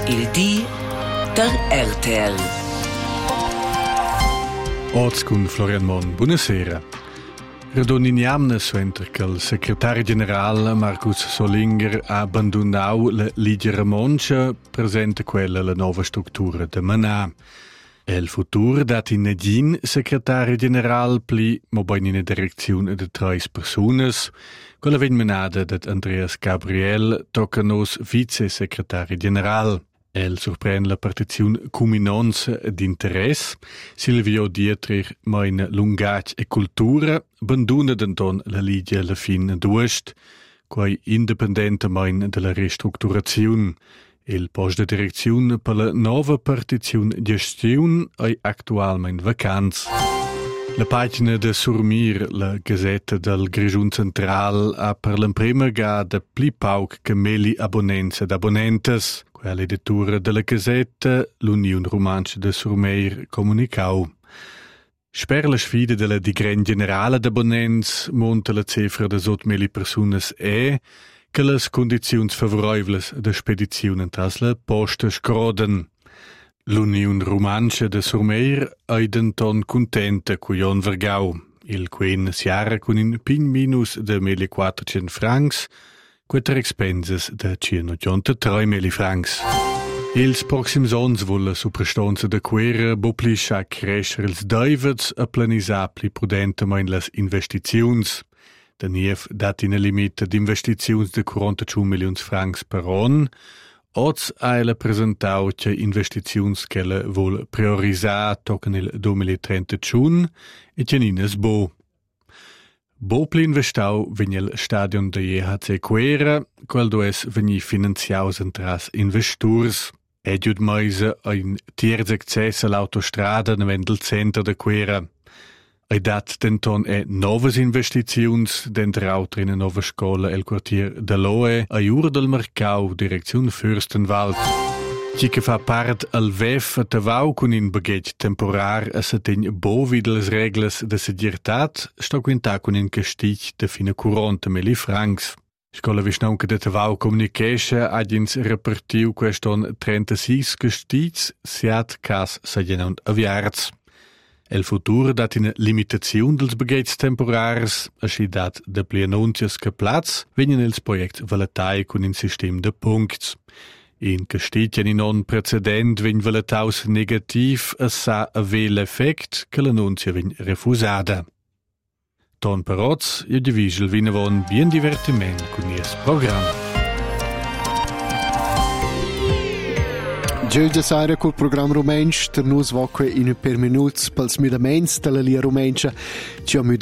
Il di der RTL. Oz con Florian Mon, buonasera. Redoniniamne suenter che il segretario generale Marcus Solinger ha abbandonato la Ligia Ramoncha, presenta quella la nuova struttura de Manà. El futuro dat in Negin, segretario generale, pli mo bain in direzione de 3 personas, quella ven menada dat Andreas Gabriel tocca nos vice-segretario generale. El surprende la partizione cuminonza d'interesse. Silvio Dietrich meine Lungac e cultura, banduna denton la Ligia la fin d'uest, quai independente mein della ristrutturazione. Il post de direzione per la nova partizione gestione è attualmente vacanza. La pagina de Surmir, la Gazzetta del Grigiun Central, ha per la prima gada pli pauc che meli abbonenza ed abbonentes. L'editura della Gazzetta, l'Unione Romancia de Surmeir comunicau. Sper la sfida della digren generale d'abbonents monta la cifra de 8.000 personas che les condizioni favorevoli de spedizione tras la posta scroden. L'Unione Romancia de Surmeir è denton contenta cu Jon Vergau. Il quen siara con in pin minus de 1.400 francs, quattro expenses de 183.000 francs. Ils proxims ons vulla su prestanza de quera bopli scha crescer ils daivets a planisar pli prudentamain las investiziuns. Da nief dat in a limita d'investiziuns de 41 milions francs per an, oz ha ela presentau che investiziuns che ela vol priorisar tocan il 2030 e cianines bo. Bopli investau vegn il stadion de JHC Quera, qual dues vegni finanziaus entras investurs. Ediud meise ein tiers access all'autostrada navent il centro de Quera. Ei dat denton novas investiziuns dentro autre in a nova scola el quartier de Loe a jura del Mercau, direzione Fürstenwald. Ci che fa part al VEF a tavau con in baghetg temporar a sategn bo vid las reglas de segirtat, sto quintà con in castig de fina 40.000 francs. Scola visnaunca de tavau comunicesce agins repartiu queston 36 castigs, siat cas sagenant aviarts. El futur dat in limitazione dels baghetgs temporars, aschi dat de pli annunzias che plaz, vegnan els project valatai con in sistem de punkts. In castigien in on precedent vegn valetaus negativ a sa aver l'effect che l'annunzia vegn refusada. Ton paroz, io divisel vinavon bien divertiment con ies program. Giulgia Saira col programma Rumensch, ter nus voque in per minuts pels midaments della lia Rumencha, ci